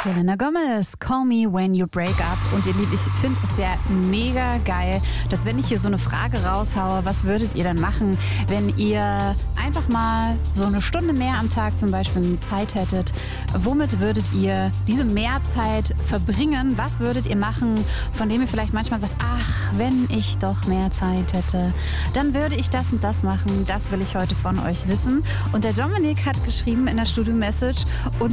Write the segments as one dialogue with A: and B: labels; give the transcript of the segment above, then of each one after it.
A: Selena Gomez, Call Me When You Break Up. Und ihr Lieben, ich finde es ja mega geil, dass wenn ich hier so eine Frage raushaue, was würdet ihr dann machen, wenn ihr einfach mal so eine Stunde mehr am Tag zum Beispiel Zeit hättet? Womit würdet ihr diese Mehrzeit verbringen? Was würdet ihr machen, von dem ihr vielleicht manchmal sagt, ach, wenn ich doch mehr Zeit hätte, dann würde ich das und das machen. Das will ich heute von euch wissen. Und der Dominik hat geschrieben in der Studio-Message und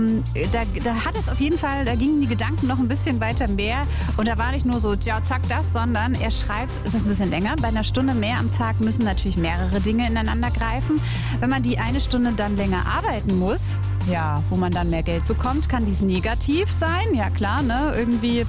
A: da hat es auf jeden Fall, da gingen die Gedanken noch ein bisschen weiter mehr und da war nicht nur so, ja, zack, das, sondern er schreibt, es ist ein bisschen länger, bei einer Stunde mehr am Tag müssen natürlich mehrere Dinge ineinander greifen. Wenn man die eine Stunde dann länger arbeiten muss, ja, wo man dann mehr Geld bekommt, kann dies negativ sein, ja klar, ne, irgendwie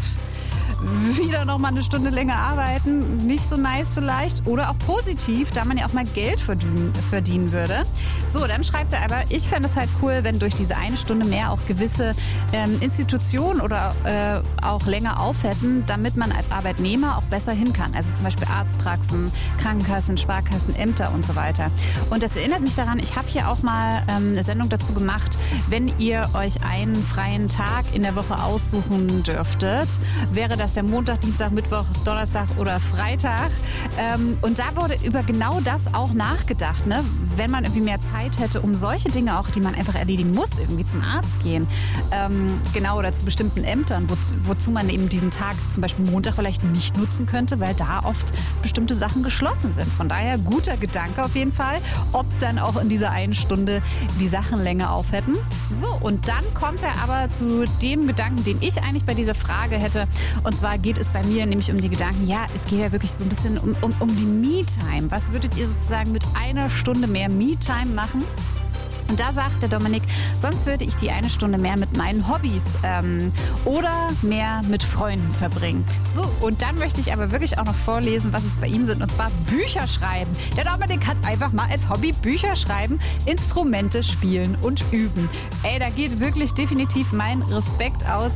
A: wieder noch mal eine Stunde länger arbeiten, nicht so nice vielleicht. Oder auch positiv, da man ja auch mal Geld verdienen würde. So, dann schreibt er aber, ich fände es halt cool, wenn durch diese eine Stunde mehr auch gewisse Institutionen oder auch länger auf hätten, damit man als Arbeitnehmer auch besser hin kann. Also zum Beispiel Arztpraxen, Krankenkassen, Sparkassen, Ämter und so weiter. Und das erinnert mich daran, ich habe hier auch mal eine Sendung dazu gemacht, wenn ihr euch einen freien Tag in der Woche aussuchen dürftet, wäre das der Montag, Dienstag, Mittwoch, Donnerstag oder Freitag. Und da wurde über genau das auch nachgedacht, ne? Wenn man irgendwie mehr Zeit hätte, um solche Dinge auch, die man einfach erledigen muss, irgendwie zum Arzt gehen, genau, oder zu bestimmten Ämtern, wozu man eben diesen Tag, zum Beispiel Montag, vielleicht nicht nutzen könnte, weil da oft bestimmte Sachen geschlossen sind. Von daher guter Gedanke auf jeden Fall, ob dann auch in dieser einen Stunde die Sachen länger auf hätten. So, und dann kommt er aber zu dem Gedanken, den ich eigentlich bei dieser Frage hätte. Und zwar geht es bei mir nämlich um die Gedanken, ja, es geht ja wirklich so ein bisschen um die Me-Time. Was würdet ihr sozusagen mit einer Stunde mehr Me-Time machen? Und da sagt der Dominik, sonst würde ich die eine Stunde mehr mit meinen Hobbys oder mehr mit Freunden verbringen. So, und dann möchte ich aber wirklich auch noch vorlesen, was es bei ihm sind, und zwar Bücher schreiben. Der Dominik hat einfach mal als Hobby Bücher schreiben, Instrumente spielen und üben. Ey, da geht wirklich definitiv mein Respekt raus,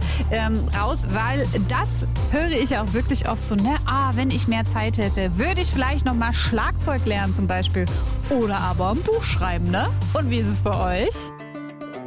A: weil das höre ich auch wirklich oft so, ne, wenn ich mehr Zeit hätte, würde ich vielleicht noch mal Schlagzeug lernen zum Beispiel oder aber ein Buch schreiben, ne? Und wie ist es bei euch?